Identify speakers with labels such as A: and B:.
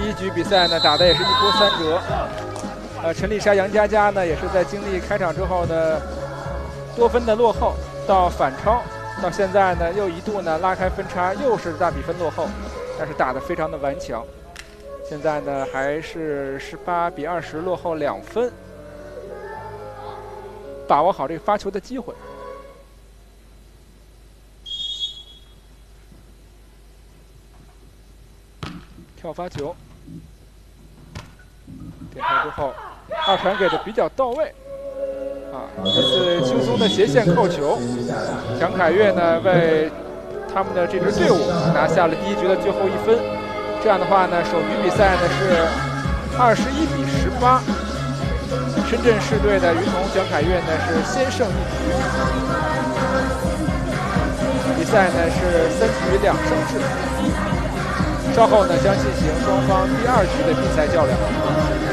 A: 第一局比赛呢打的也是一波三折，陈丽莎、杨佳佳呢也是在经历开场之后呢多分的落后到反超，到现在呢又一度呢拉开分差，又是大比分落后，但是打得非常的顽强。现在呢还是18比20落后2分，把握好这个发球的机会。跳发球，点球之后，二传给的比较到位，一次轻松的斜线扣球。蒋凯悦呢为他们的这支队伍拿下了第一局的最后1分。这样的话呢，首局比赛呢是21比18，深圳市队的于彤、蒋凯悦呢是先胜1局。比赛呢是3局2胜制。稍后呢将进行双方第2局的比赛较量。